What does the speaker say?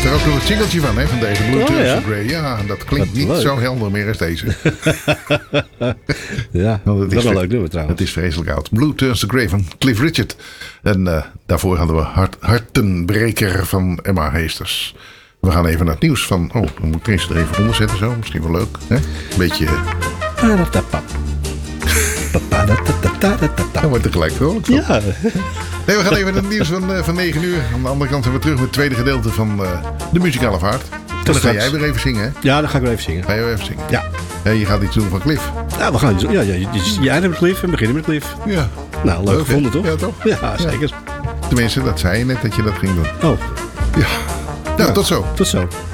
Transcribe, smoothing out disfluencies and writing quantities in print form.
is er ook nog een singeltje van, hè, van deze Blue Turtle Grey. Ja, dat klinkt Wat niet leuk. zo helder meer als deze. Ja, Want dat is wel leuk nummer trouwens. Het is vreselijk oud. Blue Turns to Grey van Cliff Richard. En daarvoor hadden we Hartenbreker van Emma Heesters. We gaan even naar het nieuws van... Oh, dan moet ik eerst er even onder zetten zo. Misschien wel leuk. Hè? Een beetje... Dan wordt er gelijk vrolijk van. Ja. Nee, we gaan even naar het nieuws van 9 uur. Aan de andere kant zijn we terug met het tweede gedeelte van de muzikale vaart. En dan ga jij weer even zingen, hè? Ja, dan ga ik weer even zingen. Ga je weer even zingen? Ja. En je gaat iets doen van Cliff. Ja, we gaan iets doen. Ja, je eindigt met Cliff en beginnen met Cliff. Ja. Nou, leuk gevonden, toch? Ja, toch? Ja, zeker. Tenminste, dat zei je net dat je dat ging doen. Oh, Ja. Nou, tot zo. tot zo.